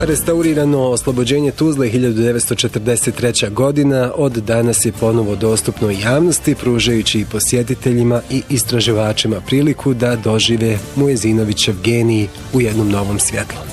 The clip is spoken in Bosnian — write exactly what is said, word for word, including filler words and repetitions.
Restaurirano oslobođenje Tuzle hiljadu devetsto četrdeset treća. godina od danas je ponovo dostupno javnosti, pružajući i posjetiteljima i istraživačima priliku da dožive Muezinovićev genij u jednom novom svjetlu.